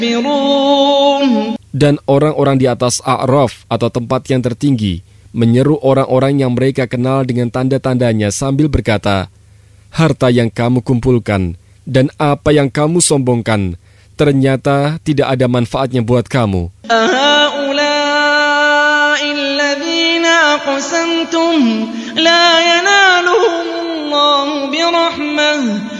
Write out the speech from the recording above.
Dan orang-orang di atas A'raf atau tempat yang tertinggi menyeru orang-orang yang mereka kenal dengan tanda-tandanya sambil berkata, harta yang kamu kumpulkan dan apa yang kamu sombongkan ternyata tidak ada manfaatnya buat kamu. أقسمتم لا ينالهم الله برحمة